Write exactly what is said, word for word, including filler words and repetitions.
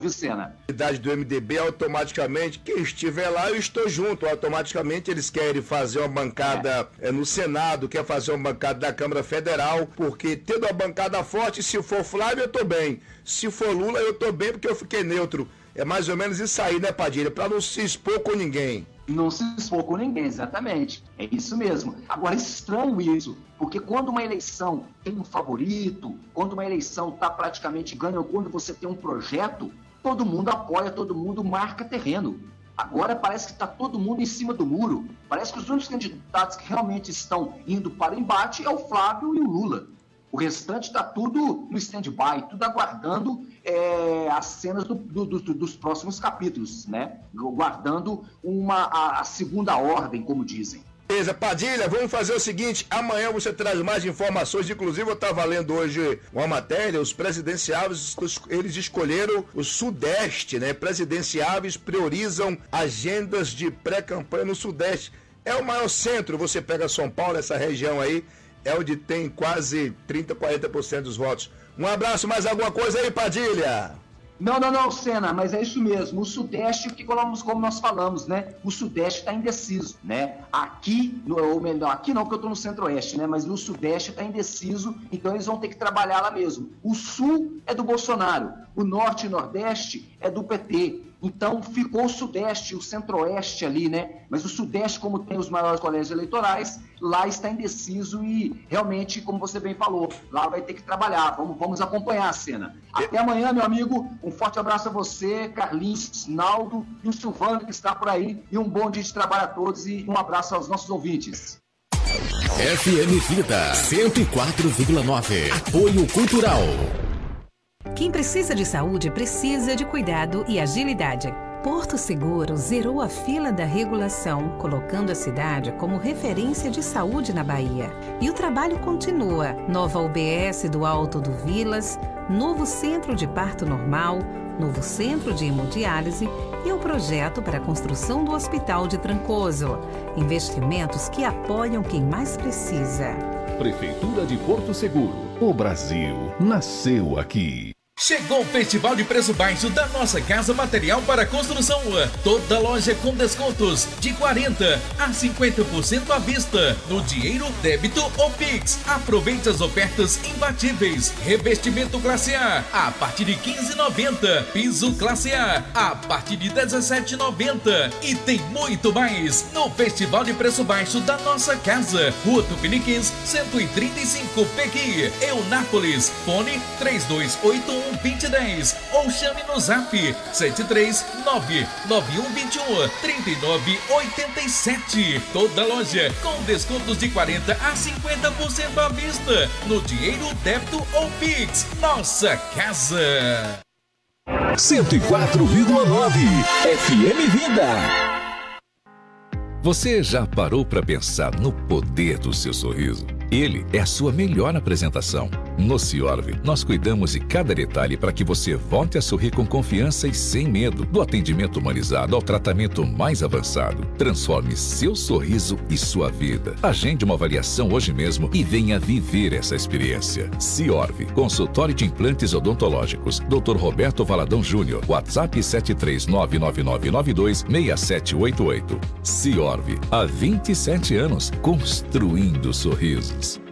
Vicena. A idade do M D B, automaticamente, quem estiver lá, eu estou junto. Automaticamente eles querem fazer uma bancada é. É, no Senado, quer fazer uma bancada da Câmara Federal, porque tendo uma bancada forte, se for Flávio, eu estou bem. Se for Lula, eu estou bem porque eu fiquei neutro. É mais ou menos isso aí, né, Padilha? Para não se expor com ninguém. Não se expor com ninguém, exatamente. É isso mesmo. Agora, é estranho isso, porque quando uma eleição tem um favorito, quando uma eleição está praticamente ganha, ou quando você tem um projeto, todo mundo apoia, todo mundo marca terreno. Agora parece que está todo mundo em cima do muro. Parece que os únicos candidatos que realmente estão indo para o embate é o Flávio e o Lula. O restante está tudo no stand-by, tudo aguardando é, as cenas do, do, do, dos próximos capítulos, né? Guardando uma, a, a segunda ordem, como dizem. Beleza, Padilha, vamos fazer o seguinte, amanhã você traz mais informações, inclusive eu estava lendo hoje uma matéria, os presidenciáveis, eles escolheram o Sudeste, né? Presidenciáveis priorizam agendas de pré-campanha no Sudeste. É o maior centro, você pega São Paulo, essa região aí, é onde tem quase trinta, quarenta por cento dos votos. Um abraço, mais alguma coisa aí, Padilha? Não, não, não, Senna, mas é isso mesmo. O Sudeste, que como nós falamos, né? O Sudeste está indeciso, né? Aqui, ou melhor, aqui não, porque eu estou no Centro-Oeste, né? Mas no Sudeste está indeciso, então eles vão ter que trabalhar lá mesmo. O Sul é do Bolsonaro, o Norte e Nordeste é do P T. Então ficou o Sudeste, o Centro-Oeste ali, né? Mas o Sudeste, como tem os maiores colégios eleitorais, lá está indeciso e realmente, como você bem falou, lá vai ter que trabalhar. Vamos, vamos acompanhar a cena. Até amanhã, meu amigo. Um forte abraço a você, Carlinhos, Naldo e o Silvano que está por aí. E um bom dia de trabalho a todos e um abraço aos nossos ouvintes. F M Vida cento e quatro vírgula nove. Apoio Cultural. Quem precisa de saúde precisa de cuidado e agilidade. Porto Seguro zerou a fila da regulação, colocando a cidade como referência de saúde na Bahia. E o trabalho continua. Nova U B S do Alto do Vilas, novo centro de parto normal, novo centro de hemodiálise e o projeto para a construção do Hospital de Trancoso. Investimentos que apoiam quem mais precisa. Prefeitura de Porto Seguro. O Brasil nasceu aqui. Chegou o Festival de Preço Baixo da Nossa Casa Material para Construção. Toda loja com descontos de quarenta por cento a cinquenta por cento à vista. No dinheiro, débito ou Pix. Aproveite as ofertas imbatíveis. Revestimento classe A a partir de quinze reais e noventa centavos. Piso classe A a partir de dezessete reais e noventa centavos. E tem muito mais no Festival de Preço Baixo da Nossa Casa. Rua Tupiniquins, cento e trinta e cinco, Pequi, Eunápolis. Fone três dois oito um vinte dez ou chame no zap sete três nove nove um dois um três nove oito sete. Toda loja com descontos de quarenta a cinquenta por cento à vista no dinheiro, débito ou Pix. Nossa Casa. cento e quatro vírgula nove F M Vida. Você já parou para pensar no poder do seu sorriso? Ele é a sua melhor apresentação. No Ciorv, nós cuidamos de cada detalhe para que você volte a sorrir com confiança e sem medo. Do atendimento humanizado ao tratamento mais avançado. Transforme seu sorriso e sua vida. Agende uma avaliação hoje mesmo e venha viver essa experiência. Ciorv, consultório de implantes odontológicos. doutor Roberto Valadão Júnior. WhatsApp sete três nove nove nove nove dois seis sete oito oito. Ciorv, há vinte e sete anos, construindo sorrisos.